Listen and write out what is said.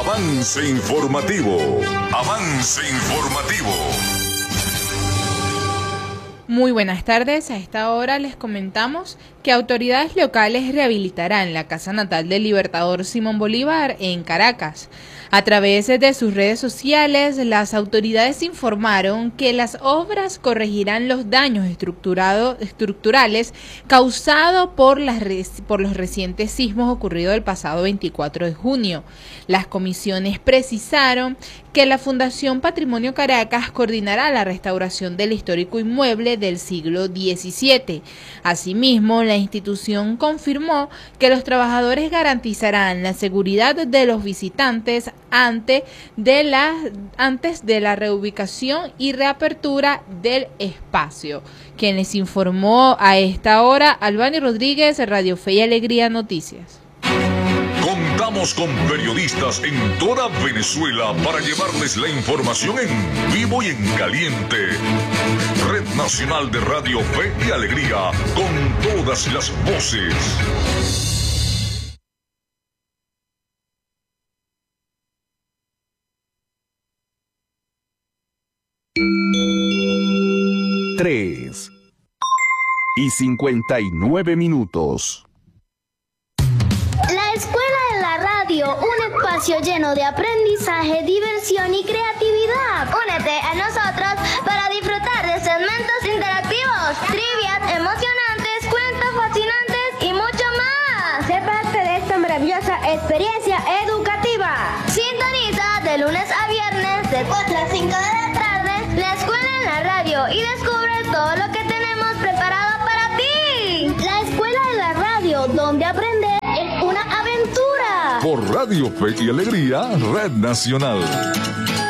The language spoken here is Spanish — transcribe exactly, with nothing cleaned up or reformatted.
Avance informativo. Avance informativo. Muy buenas tardes. A esta hora les comentamos que autoridades locales rehabilitarán la casa natal del libertador Simón Bolívar en Caracas. A través de sus redes sociales, las autoridades informaron que las obras corregirán los daños estructurales causados por, las, por los recientes sismos ocurridos el pasado veinticuatro de junio. Las comisiones precisaron que la Fundación Patrimonio Caracas coordinará la restauración del histórico inmueble del siglo diecisiete. Asimismo, la institución confirmó que los trabajadores garantizarán la seguridad de los visitantes antes de la, antes de la reubicación y reapertura del espacio. Quien les informó a esta hora, Albany Rodríguez, Radio Fe y Alegría Noticias. Contamos con periodistas en toda Venezuela para llevarles la información en vivo y en caliente. Red Nacional de Radio Fe y Alegría, con todas las voces. Tres y cincuenta y nueve minutos. La Escuela de la Radio, un espacio lleno de aprendizaje, diversión y creatividad. Únete a nosotros para disfrutar de segmentos interactivos, trivias emocionantes, cuentos fascinantes y mucho más. Sé parte de esta maravillosa experiencia educativa. Sintoniza de lunes a viernes de cuatro a cinco de la tarde la Escuela en la Radio y descubre todo lo que tenemos preparado para ti. La Escuela de la Radio, donde aprender es una aventura. Por Radio Fe y Alegría, Red Nacional.